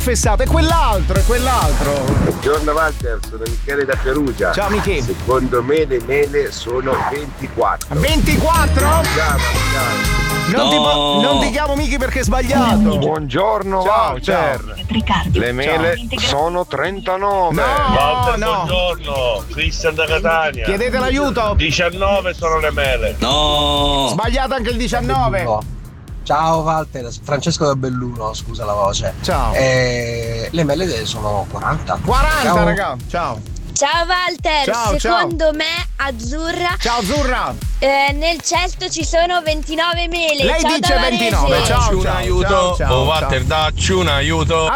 fessato, è quell'altro. Buongiorno Walter, sono Michele da Perugia. Ciao Michele. Secondo me le mele sono 24. 24? Ciao. Non ti chiamo Miki perché è sbagliato. Buongiorno Walter. Le mele sono 39. Walter, no. buongiorno. Cristian da Catania. Chiedete l'aiuto. 19 sono le mele. No. Sbagliato anche il 19. Ciao Walter, Francesco da Belluno, scusa la voce. Ciao. Le mele sono 40. 40 Ciao. raga. Ciao. Ciao Walter, Ciao, secondo me Azzurra. Ciao Azzurra. Nel cesto ci sono 29 mele. Lei ciao dice da Varese. 29. Ciao. Dacci un aiuto. ciao, Walter, dacci un aiuto.